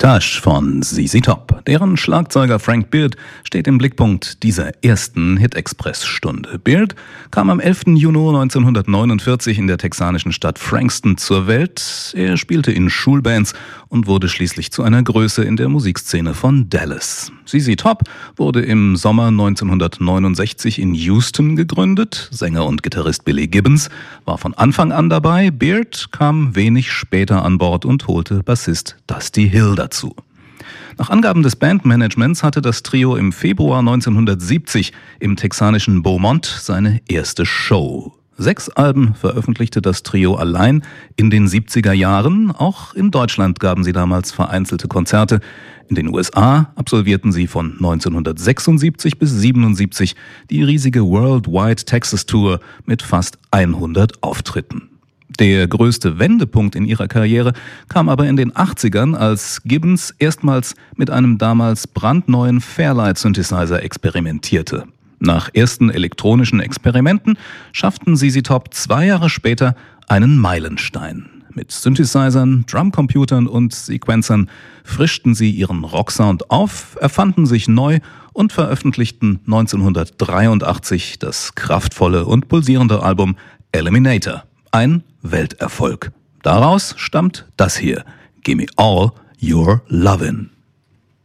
Tush von ZZ Top. Deren Schlagzeuger Frank Beard steht im Blickpunkt dieser ersten Hit-Express-Stunde. Beard kam am 11. Juni 1949 in der texanischen Stadt Frankston zur Welt. Er spielte in Schulbands und wurde schließlich zu einer Größe in der Musikszene von Dallas. ZZ Top wurde im Sommer 1969 in Houston gegründet. Sänger und Gitarrist Billy Gibbons war von Anfang an dabei. Beard kam wenig später an Bord und holte Bassist Dusty Hill dazu. Nach Angaben des Bandmanagements hatte das Trio im Februar 1970 im texanischen Beaumont seine erste Show. 6 Alben veröffentlichte das Trio allein in den 70er Jahren. Auch in Deutschland gaben sie damals vereinzelte Konzerte. In den USA absolvierten sie von 1976 bis 1977 die riesige Worldwide Texas Tour mit fast 100 Auftritten. Der größte Wendepunkt in ihrer Karriere kam aber in den 80ern, als Gibbons erstmals mit einem damals brandneuen Fairlight-Synthesizer experimentierte. Nach ersten elektronischen Experimenten schafften ZZ Top 2 Jahre später einen Meilenstein. Mit Synthesizern, Drumcomputern und Sequenzern frischten sie ihren Rocksound auf, erfanden sich neu und veröffentlichten 1983 das kraftvolle und pulsierende Album Eliminator. Ein Welterfolg. Daraus stammt das hier: Gimme All Your Lovin'.